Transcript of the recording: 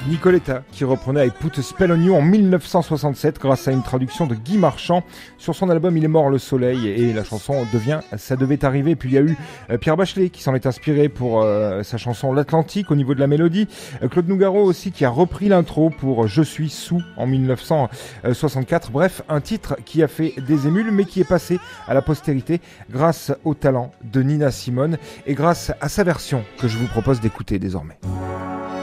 Nicoletta qui reprenait I Put a Spell on You en 1967 grâce à une traduction de Guy Marchand sur son album Il est mort le soleil, et la chanson devient Ça devait arriver. Puis il y a eu Pierre Bachelet qui s'en est inspiré pour sa chanson L'Atlantique au niveau de la mélodie, Claude Nougaro aussi qui a repris l'intro pour Je suis sous en 1964. Bref, un titre qui a fait des émules mais qui est passé à la postérité grâce au talent de Nina Simone et grâce à sa version que je vous propose d'écouter désormais.